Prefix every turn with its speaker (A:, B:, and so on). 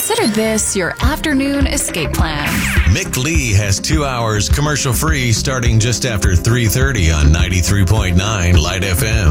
A: consider this your afternoon escape plan.
B: Mick Lee has 2 hours commercial free starting just after 3:30 on 93.9 Light FM.